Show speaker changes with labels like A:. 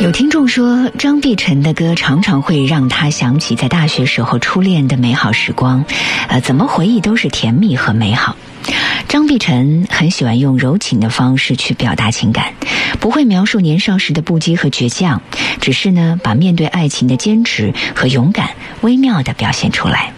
A: 有听众说，张碧晨的歌常常会让他想起在大学时候初恋的美好时光，怎么回忆都是甜蜜和美好。张碧晨很喜欢用柔情的方式去表达情感，不会描述年少时的不羁和倔强，只是呢，把面对爱情的坚持和勇敢微妙地表现出来。